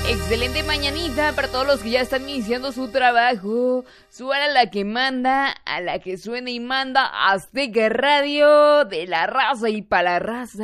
Excelente mañanita para todos los que ya están iniciando su trabajo. Suena la que manda, a la que suena y manda Azteca Radio, de la raza y para la raza.